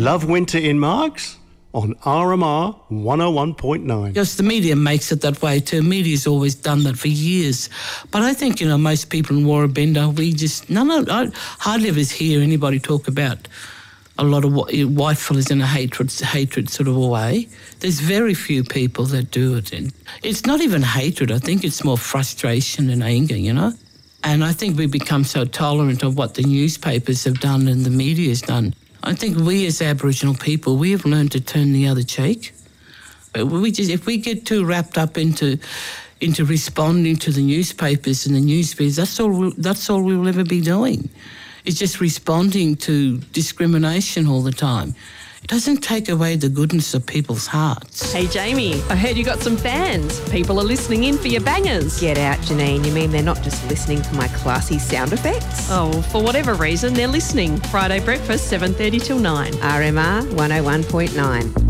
Love Winter in Margs on RMR 101.9. Yes, the media makes it that way too. Media's always done that for years. But I think, most people in Warrabenda, I hardly ever hear anybody talk about a lot of white fellas in a hatred sort of a way. There's very few people that do it. And it's not even hatred. I think it's more frustration and anger, And I think we've become so tolerant of what the newspapers have done and the media's done. I think we as Aboriginal people, we have learned to turn the other cheek. If we get too wrapped up into responding to the newspapers and the newsfeeds, that's all we'll ever be doing. It's just responding to discrimination all the time. It doesn't take away the goodness of people's hearts. Hey, Jamie, I heard you got some fans. People are listening in for your bangers. Get out, Janine. You mean they're not just listening for my classy sound effects? Oh, for whatever reason, they're listening. Friday breakfast, 7:30 till 9. RMR 101.9.